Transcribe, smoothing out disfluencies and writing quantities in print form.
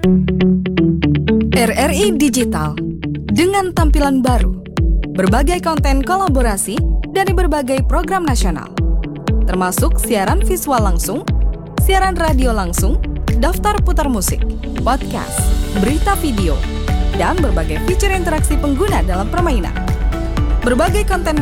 RRI Digital dengan tampilan baru, berbagai konten kolaborasi dari berbagai program nasional, termasuk siaran visual langsung, siaran radio langsung, daftar putar musik, podcast, berita video, dan berbagai fitur interaksi pengguna dalam permainan. Berbagai konten